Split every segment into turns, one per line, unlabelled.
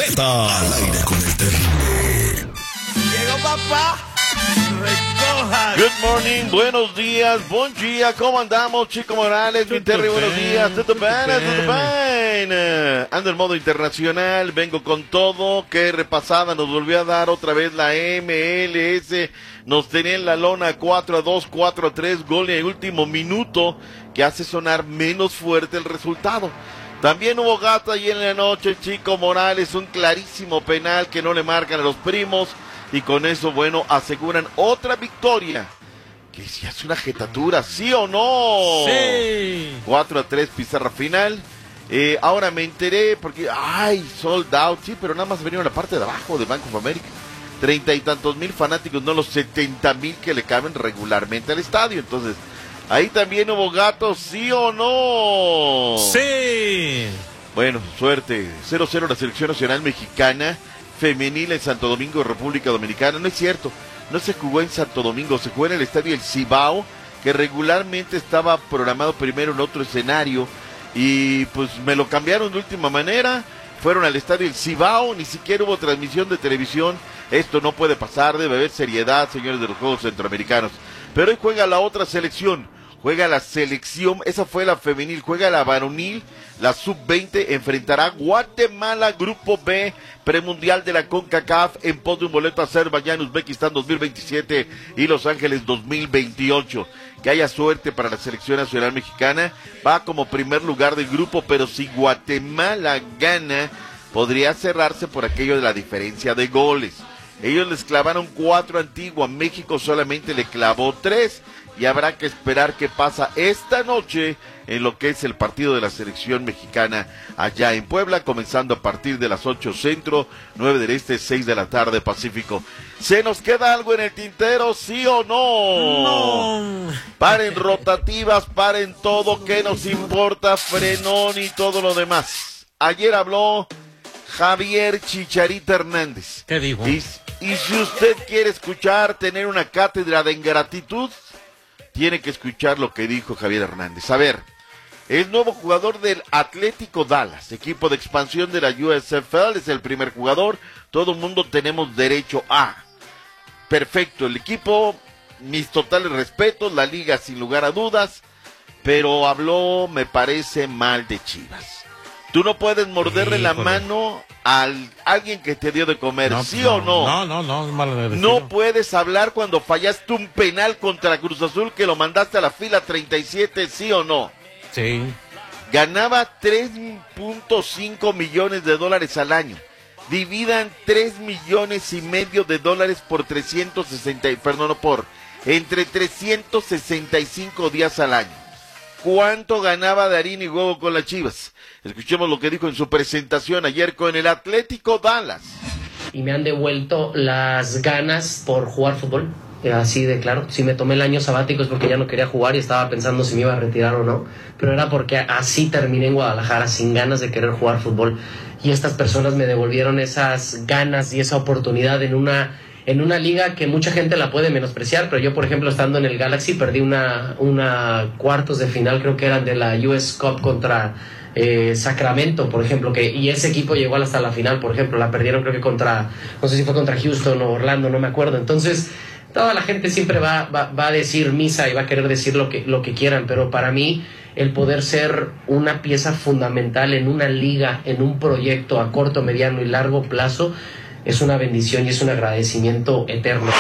Al aire con el terrible.
Llegó papá. Recoja.
Good morning, buenos días, buen día, ¿cómo andamos, Chico Morales? Mi Terry, buenos días, ¿todo bien? Ando en modo internacional, vengo con todo, qué repasada nos volvió a dar otra vez la MLS, nos tenía en la lona 4-2, 4-3, gol en el último minuto, que hace sonar menos fuerte el resultado. También hubo gato ahí en la noche, Chico Morales, un clarísimo penal que no le marcan a los primos, y con eso, bueno, aseguran otra victoria. Que si hace una jetatura, ¿sí o no?
Sí.
4-3, pizarra final. Ahora me enteré porque, sold out, sí, pero nada más venía la parte de abajo de Bank of America. 30 y tantos mil fanáticos, no los 70,000 que le caben regularmente al estadio. Entonces, ahí también hubo gatos, ¿sí o no?
Sí.
Bueno, suerte. 0-0 la selección nacional mexicana femenil en Santo Domingo, República Dominicana. No es cierto, no se jugó en Santo Domingo, se jugó en el estadio El Cibao, que regularmente estaba programado primero en otro escenario, y pues me lo cambiaron de última manera, fueron al estadio El Cibao, ni siquiera hubo transmisión de televisión. Esto no puede pasar, debe haber seriedad, señores de los Juegos Centroamericanos. Pero hoy juega la otra selección, juega la selección, esa fue la femenil, juega la varonil, la sub-20, enfrentará a Guatemala, grupo B, premundial de la CONCACAF, en pos de un boleto a Azerbaiyán, Uzbekistán 2027 y Los Ángeles 2028. Que haya suerte para la selección nacional mexicana, va como primer lugar del grupo, pero si Guatemala gana, podría cerrarse por aquello de la diferencia de goles. Ellos les clavaron 4 a Antigua, México solamente le clavó 3, y habrá que esperar qué pasa esta noche en lo que es el partido de la selección mexicana allá en Puebla, comenzando a partir de las 8 centro, 9 del este, 6 de la tarde pacífico. ¿Se nos queda algo en el tintero, sí o no?
No.
Paren rotativas, paren todo, ¿qué nos importa? Frenón y todo lo demás. Ayer habló Javier Chicharito Hernández.
¿Qué dijo?
Y si usted quiere escuchar, tener una cátedra de ingratitud, tiene que escuchar lo que dijo Javier Hernández. A ver, el nuevo jugador del Atlético Dallas, equipo de expansión de la USFL, es el primer jugador. Todo el mundo tenemos derecho a. Perfecto, el equipo, mis totales respetos, la liga sin lugar a dudas, pero habló, me parece, mal de Chivas. Tú no puedes morderle la mano a alguien que te dio de comer, ¿sí o no?
No, es malo de decirlo.
No puedes hablar cuando fallaste un penal contra Cruz Azul que lo mandaste a la fila 37, ¿sí o no?
Sí.
Ganaba 3.5 millones de dólares al año. Dividan 3 millones y medio de dólares por entre 365 días al año. ¿Cuánto ganaba de harina y huevo con las Chivas? Escuchemos lo que dijo en su presentación ayer con el Atlético Dallas.
Y me han devuelto las ganas por jugar fútbol, así de claro. Si me tomé el año sabático es porque ya no quería jugar y estaba pensando si me iba a retirar o no, pero era porque así terminé en Guadalajara, sin ganas de querer jugar fútbol. Y estas personas me devolvieron esas ganas y esa oportunidad en una liga que mucha gente la puede menospreciar, pero yo, por ejemplo, estando en el Galaxy, perdí una cuartos de final, creo que eran de la US Cup contra Sacramento, por ejemplo, y ese equipo llegó hasta la final, por ejemplo, la perdieron creo que no sé si fue contra Houston o Orlando, no me acuerdo. Entonces, toda la gente siempre va a decir misa y va a querer decir lo que quieran, pero para mí, el poder ser una pieza fundamental en una liga, en un proyecto a corto, mediano y largo plazo, es una bendición y es un agradecimiento eterno.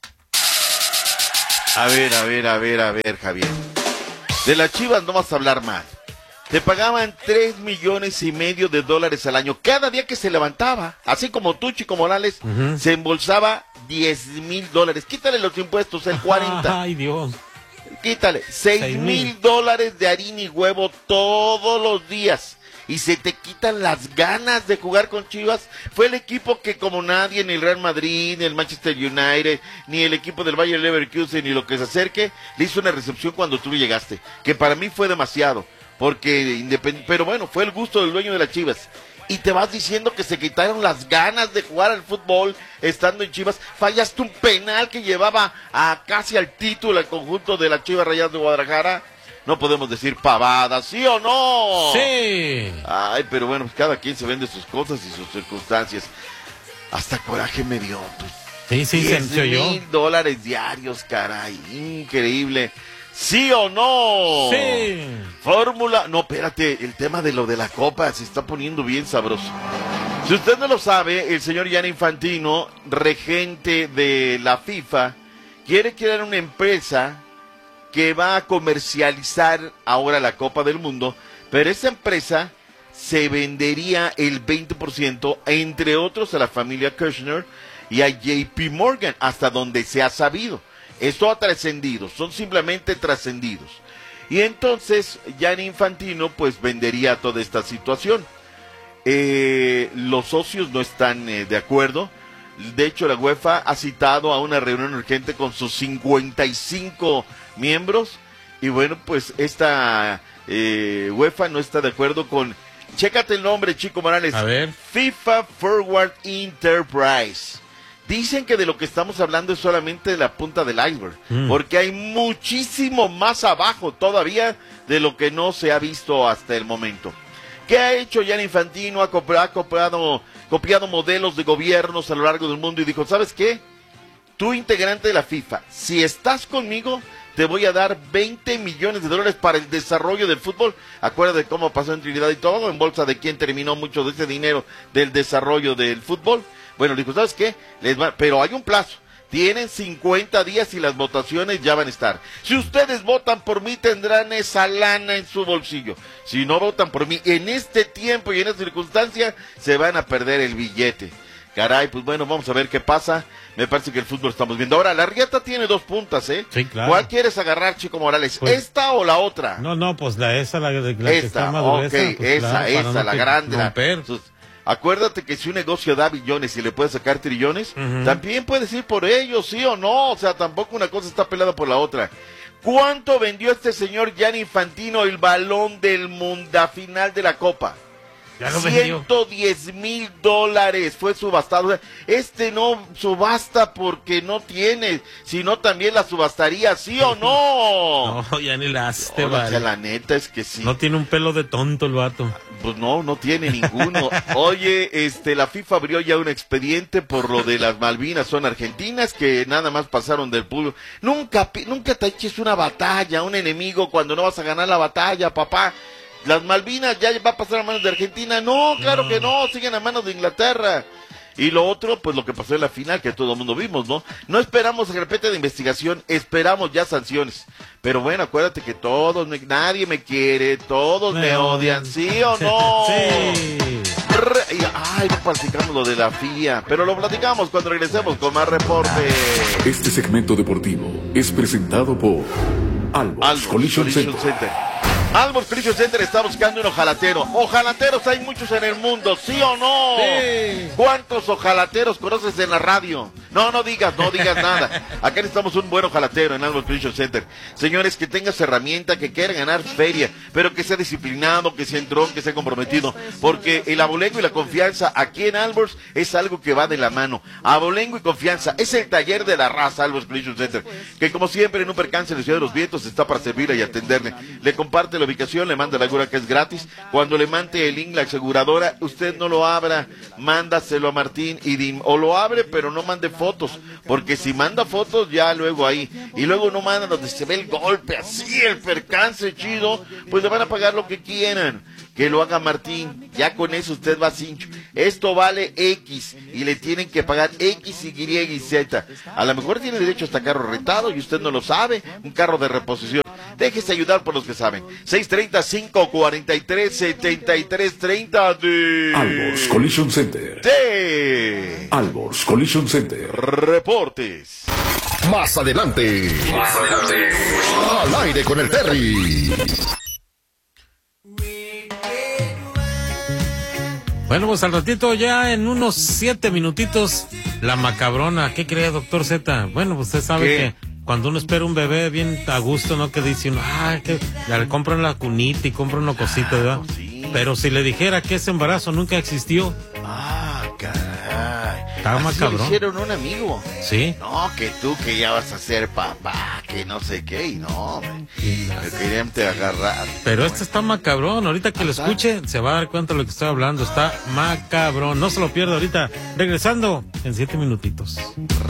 A ver, Javier. De las Chivas no vas a hablar mal. Te pagaban 3 millones y medio de dólares al año. Cada día que se levantaba, así como tú, Chico Morales, se embolsaba $10,000. Quítale los impuestos, el 40.
Ay, Dios.
Quítale, $6,000 de harina y huevo todos los días. Y se te quitan las ganas de jugar con Chivas. Fue el equipo que como nadie, ni el Real Madrid, ni el Manchester United, ni el equipo del Bayer Leverkusen, ni lo que se acerque, le hizo una recepción cuando tú llegaste. Que para mí fue demasiado. Porque pero bueno, fue el gusto del dueño de las Chivas. Y te vas diciendo que se quitaron las ganas de jugar al fútbol estando en Chivas. Fallaste un penal que llevaba casi al título al conjunto de las Chivas Rayadas de Guadalajara. no podemos decir pavadas, ¿sí o no?
Sí.
Ay, pero bueno, cada quien se vende sus cosas y sus circunstancias. Hasta coraje me dio.
Sí, se oyó.
$10,000 diarios, caray, increíble. ¿Sí o no?
Sí.
Fórmula, no, espérate, el tema de lo de la copa se está poniendo bien sabroso. Si usted no lo sabe, el señor Gianni Infantino, regente de la FIFA, quiere crear una empresa que va a comercializar ahora la Copa del Mundo, pero esa empresa se vendería el 20%, entre otros a la familia Kirchner y a JP Morgan, hasta donde se ha sabido. Esto ha trascendido, son simplemente trascendidos. Y entonces Gianni Infantino pues vendería toda esta situación. Los socios no están de acuerdo. De hecho, la UEFA ha citado a una reunión urgente con sus 55 miembros. Y bueno, pues esta UEFA no está de acuerdo con... Chécate el nombre, Chico Morales.
A ver.
FIFA Forward Enterprise. Dicen que de lo que estamos hablando es solamente la punta del iceberg, porque hay muchísimo más abajo todavía de lo que no se ha visto hasta el momento. ¿Qué ha hecho Gianni Infantino? Ha copiado modelos de gobiernos a lo largo del mundo y dijo, ¿sabes qué? Tú, integrante de la FIFA, si estás conmigo, te voy a dar $20 millones para el desarrollo del fútbol. Acuérdate cómo pasó en Trinidad y Tobago, en bolsa de quién terminó mucho de ese dinero del desarrollo del fútbol. Bueno, dijo, ¿sabes qué? Pero hay un plazo. Tienen 50 días y las votaciones ya van a estar. Si ustedes votan por mí, tendrán esa lana en su bolsillo. Si no votan por mí, en este tiempo y en esta circunstancia, se van a perder el billete. Caray, pues bueno, vamos a ver qué pasa. Me parece que el fútbol estamos viendo. Ahora, la riata tiene 2 puntas, ¿eh?
Sí, claro.
¿Cuál quieres agarrar, Chico Morales?
Pues,
¿esta o la otra?
No, pues la que
esta,
está madureza,
ok,
pues, claro,
esa, la grande.
Romper.
Acuérdate que si un negocio da billones y le puede sacar trillones, también puedes ir por ellos, ¿sí o no? O sea, tampoco una cosa está peleada por la otra. ¿Cuánto vendió este señor Gianni Infantino el balón del mundo final de la Copa?
Ya lo vendió.
$110,000 fue subastado. Este no subasta porque no tiene, sino también la subastaría, ¿sí o no?
No, ya ni la hace,
vale. O sea, la neta es que sí.
No tiene un pelo de tonto el vato.
Pues no tiene ninguno. Oye, la FIFA abrió ya un expediente por lo de las Malvinas, son argentinas que nada más pasaron del público. Nunca te eches una batalla, un enemigo cuando no vas a ganar la batalla, papá. Las Malvinas ya va a pasar a manos de Argentina. No, claro que no, siguen a manos de Inglaterra. Y lo otro, pues lo que pasó en la final, que todo el mundo vimos, ¿no? No esperamos carpeta de investigación, esperamos ya sanciones. Pero bueno, acuérdate que nadie me quiere, todos me odian, ¿sí o no?
Sí.
Ay, no platicamos lo de la FIA, pero lo platicamos cuando regresemos con más reporte.
Este segmento deportivo es presentado por Albos Collision Center.
Albos Collision Center está buscando un ojalatero. Ojalateros hay muchos en el mundo, ¿sí o no?
Sí.
¿Cuántos ojalateros conoces en la radio? No digas nada. Acá necesitamos un buen ojalatero en Albos Collision Center. Señores, que tengas herramienta, que quiera ganar feria, pero que sea disciplinado, que sea entrón, que sea comprometido. Porque el abolengo y la confianza aquí en Albos es algo que va de la mano. Abolengo y confianza es el taller de la raza Albos Collision Center, que como siempre en un percance en la Ciudad de los Vientos está para servirle y atenderle. Le comparte la ubicación, le manda la cura que es gratis. Cuando le mande el link la aseguradora, usted no lo abra, mándaselo a Martín o lo abre, pero no mande fotos, porque si manda fotos ya luego ahí, y luego no manda donde se ve el golpe, así el percance chido, pues le van a pagar lo que quieran. Que lo haga Martín, ya con eso usted va cincho. Esto vale X y le tienen que pagar X, Y y Z. A lo mejor tiene derecho hasta carro rentado y usted no lo sabe, un carro de reposición. Déjese ayudar por los que saben. 630-543-7330 de...
Albos Collision Center.
De...
Albos Collision Center.
Reportes.
Más adelante. Al aire con el Terry.
Bueno, pues al ratito ya en unos 7 minutitos, la macabrona. ¿Qué cree, doctor Z? Bueno, pues usted sabe que cuando uno espera un bebé bien a gusto, ¿no? Que dice uno, que le compran la cunita y compran una cosita, ¿verdad?
Sí.
Pero si le dijera que ese embarazo nunca existió.
Caray.
Está
Así
macabrón.
le hicieron un amigo.
Sí.
No, que tú que ya vas a ser papá. que no sé qué, y no, hombre, me querían te agarrar.
Pero este está macabrón, ahorita que lo escuche se va a dar cuenta de lo que estoy hablando, está macabrón, no se lo pierda ahorita, regresando en 7 minutitos.